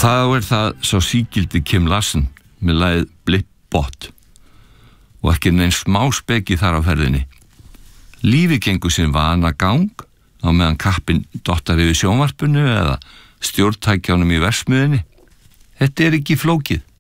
þá það sá sígildi Kim Larsen með lagið Blip Bot og ekki neinn smá speki þar á ferðinni. Lífið gengur sinn vanagang á meðan kappinn dottar yfir sjónvarpinu eða stjórntækjánum í versmiðinni. Þetta ekki flókið.